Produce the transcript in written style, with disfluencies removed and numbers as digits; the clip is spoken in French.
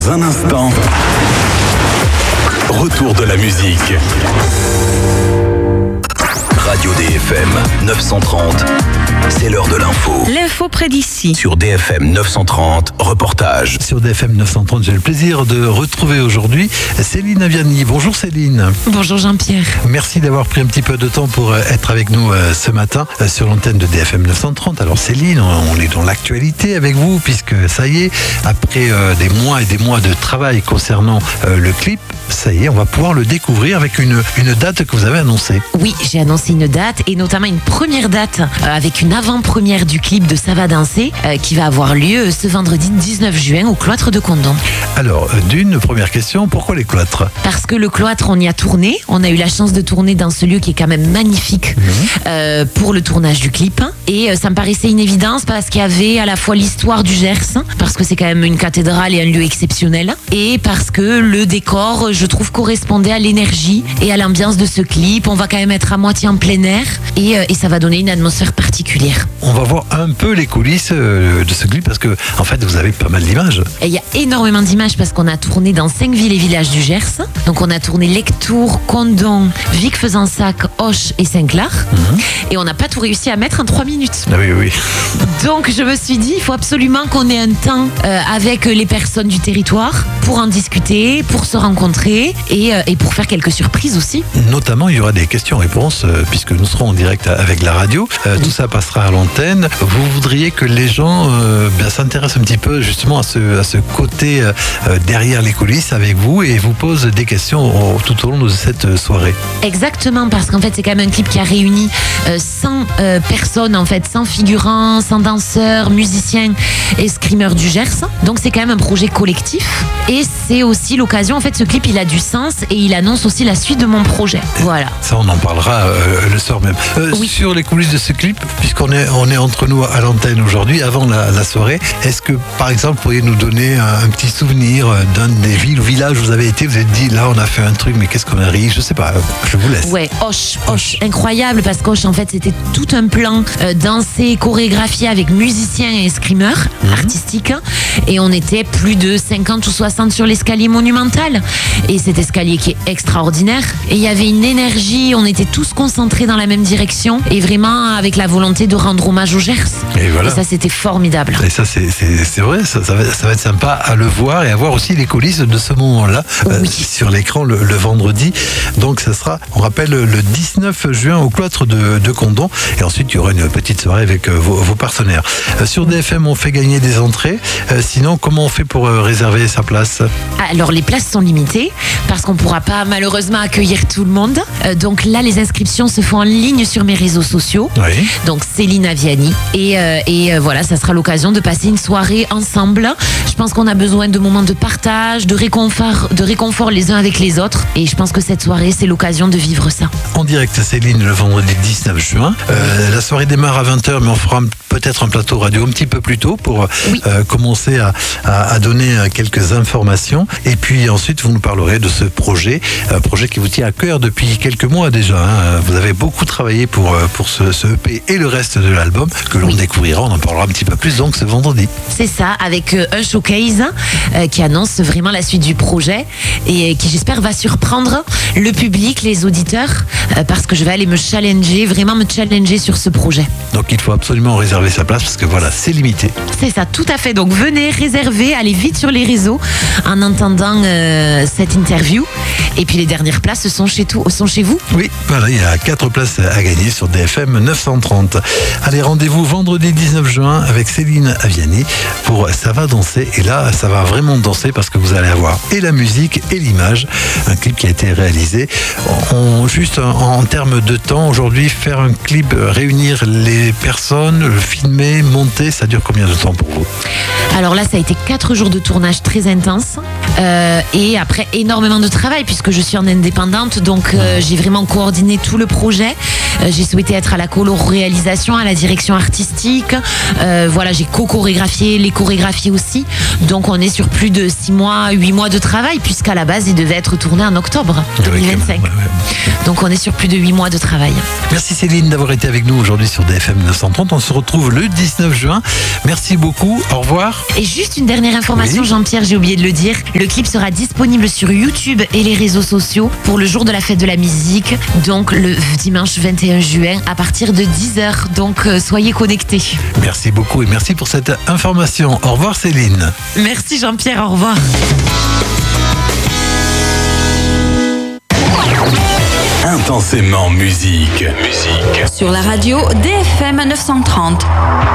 Un instant, retour de la musique. Radio DFM 930, c'est l'heure de l'info. L'info près d'ici. Sur DFM 930, reportage. Sur DFM 930, j'ai le plaisir de retrouver aujourd'hui Céline Aviani. Bonjour Céline. Bonjour Jean-Pierre. Merci d'avoir pris un petit peu de temps pour être avec nous ce matin sur l'antenne de DFM 930. Alors Céline, on est dans l'actualité avec vous puisque ça y est, après des mois et des mois de travail concernant le clip, ça y est, on va pouvoir le découvrir avec une date que vous avez annoncée. Oui, j'ai annoncé une date et notamment une première date avec une avant-première du clip de Ça va danser qui va avoir lieu ce vendredi 19 juin au cloître de Condom. Alors, d'une première question, pourquoi les cloîtres ? Parce que le cloître, on y a tourné. On a eu la chance de tourner dans ce lieu qui est quand même magnifique pour le tournage du clip. Et ça me paraissait une évidence parce qu'il y avait à la fois l'histoire du Gers, parce que c'est quand même une cathédrale et un lieu exceptionnel, et parce que le décor, je trouve, correspondait à l'énergie et à l'ambiance de ce clip. On va quand même être à moitié en plein air et ça va donner une atmosphère particulière. On va voir un peu les coulisses de ce clip parce que en fait vous avez pas mal d'images. Et il y a énormément d'images parce qu'on a tourné dans 5 villes et villages du Gers. Donc on a tourné Lectoure, Condom, Vic-Fezensac, Auch et Saint-Clar. Et on n'a pas tout réussi à mettre en 3 minutes. Ah oui. Donc je me suis dit, il faut absolument qu'on ait un temps avec les personnes du territoire pour en discuter, pour se rencontrer et pour faire quelques surprises aussi. Notamment, il y aura des questions-réponses puisque nous serons en direct avec la radio. Tout ça passera à l'antenne. Vous voudriez que les gens s'intéressent un petit peu justement à ce côté derrière les coulisses avec vous et vous posent des questions tout au long de cette soirée. Exactement, parce qu'en fait c'est quand même un clip qui a réuni 100 personnes, en fait 100 figurants, 100 danseurs, musiciens et screamers du Gers. Donc c'est quand même un projet collectif et c'est aussi l'occasion, en fait ce clip il a du sens et il annonce aussi la suite de mon projet. Voilà. Ça on en parlera le soir même. Oui. Sur les coulisses de ce clip, puisqu'on est entre nous à l'antenne aujourd'hui, avant la soirée, est-ce que par exemple vous pourriez nous donner un petit souvenir d'un des villes ou villages où vous avez été, vous êtes dit là on a fait un truc mais qu'est-ce qu'on a ri, je sais pas, je vous laisse. Ouais, Auch, incroyable parce qu'Auch en fait c'était tout un plan dansé, chorégraphié avec musiciens et screamers artistiques et on était plus de 50 ou 60 sur l'escalier monumental et cet escalier qui est extraordinaire et il y avait une énergie, on était tous concentrés dans la même direction et vraiment avec la volonté de rendre hommage au Gers. Et voilà. Et ça c'était formidable. Et ça c'est vrai, ça va être sympa à le voir et à voir aussi les coulisses de ce moment-là sur l'écran le vendredi. Donc ça sera, on rappelle, le 19 juin au cloître de Condom et ensuite il y aura une petite soirée avec vos partenaires. Sur DFM on fait gagner des entrées, sinon comment on fait pour réserver sa place ? Alors les places sont limitées parce qu'on ne pourra pas malheureusement accueillir tout le monde. Donc là les inscriptions se font en ligne sur mes réseaux sociaux. Oui. Donc Céline Aviani et voilà, ça sera l'occasion de passer une soirée ensemble. Je pense qu'on a besoin de moments de partage, de réconfort les uns avec les autres et je pense que cette soirée c'est l'occasion de vivre ça. En direct Céline le vendredi 19 juin. La soirée démarre à 20h mais on fera peut-être un plateau radio un petit peu plus tôt pour commencer à donner quelques informations et puis ensuite vous nous parlerez de ce projet, un projet qui vous tient à cœur depuis quelques mois déjà. Vous avez beaucoup travaillé pour ce EP et le reste de l'album que l'on découvrira, on en parlera un petit peu plus donc ce vendredi. C'est ça, avec un showcase qui annonce vraiment la suite du projet et qui j'espère va surprendre le public, les auditeurs, parce que je vais aller vraiment me challenger sur ce projet. Donc il faut absolument réserver sa place parce que voilà, c'est limité. C'est ça, tout à fait. Donc venez réserver, allez vite sur les réseaux en entendant cette interview. Et puis les dernières places sont chez vous. Oui, voilà, il y a 4 places à gagner sur DFM 930. Allez, rendez-vous vendredi 19 juin avec Céline Aviani pour Ça va danser. Et là, ça va vraiment danser parce que vous allez avoir et la musique et l'image. Un clip qui a été réalisé. Juste en termes de temps, aujourd'hui, faire un clip, réunir les personnes, le filmer, monter, ça dure combien de temps pour vous ? Alors là, ça a été 4 jours de tournage très intense et après énormément de travail puisque je suis en indépendante, donc j'ai vraiment coordonné tout le projet. J'ai souhaité être à la colo-réalisation, à la direction artistique. Voilà, j'ai co-chorégraphié, les chorégraphies aussi. Donc on est sur plus de 6 mois, 8 mois de travail, puisqu'à la base, il devait être tourné en octobre 2025. Donc on est sur plus de 8 mois de travail. Merci Céline d'avoir été avec nous aujourd'hui sur DFM 930. On se retrouve le 19 juin. Merci beaucoup. Au revoir. Et juste une dernière information, Oui. Jean-Pierre, j'ai oublié de le dire. Le clip sera disponible sur YouTube et les réseaux sociaux pour le jour de la fête de la musique, donc le dimanche 21 juin à partir de 10h. Donc soyez connectés. Merci beaucoup et merci pour cette information. Au revoir Céline. Merci Jean-Pierre, au revoir. Intensément musique. Sur la radio DFM 930.